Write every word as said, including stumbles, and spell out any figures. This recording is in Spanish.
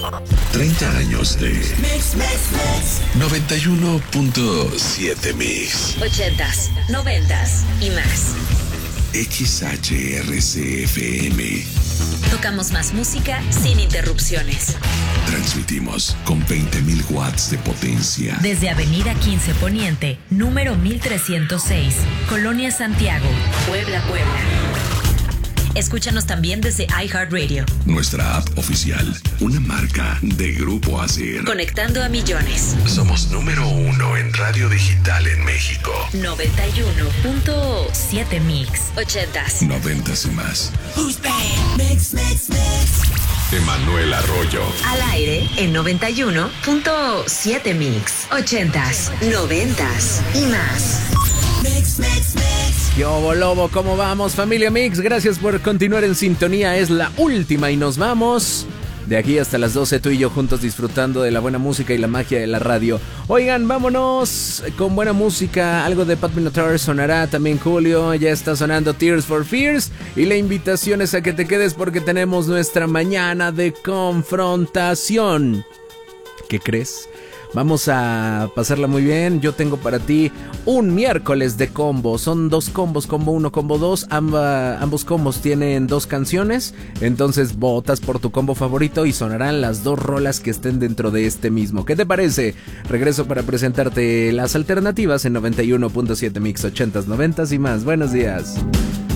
treinta años de Mix, Mix, Mix. noventa y uno punto siete Mix. ochentas, noventas y más. X H R C F M. Tocamos más música sin interrupciones. Transmitimos con veinte mil watts de potencia. Desde Avenida quince Poniente, número mil trescientos seis, Colonia Santiago, Puebla, Puebla. Escúchanos también desde iHeartRadio. Nuestra app oficial, una marca de Grupo Acer. Conectando a millones. Somos número uno en radio digital en México. noventa y uno punto siete Mix. ochentas. Noventas y más. Who's bad? Mix, mix, mix. Emanuel Arroyo. Al aire en noventa y uno punto siete Mix. ochentas, noventas y más. Mix, mix, mix. Yo, Lobo, ¿cómo vamos, familia Mix? Gracias por continuar en sintonía. Es la última y nos vamos. De aquí hasta las doce, tú y yo juntos disfrutando de la buena música y la magia de la radio. Oigan, vámonos con buena música. Algo de Pat Benatar sonará también. Julio, ya está sonando Tears for Fears. Y la invitación es a que te quedes porque tenemos nuestra mañana de confrontación. ¿Qué crees? Vamos a pasarla muy bien. Yo tengo para ti un miércoles de combo. Son dos combos, combo uno, combo dos. Amba, ambos combos tienen dos canciones. Entonces votas por tu combo favorito y sonarán las dos rolas que estén dentro de este mismo. ¿Qué te parece? Regreso para presentarte las alternativas en noventa y uno punto siete Mix, ochentas, noventas y más. Buenos días.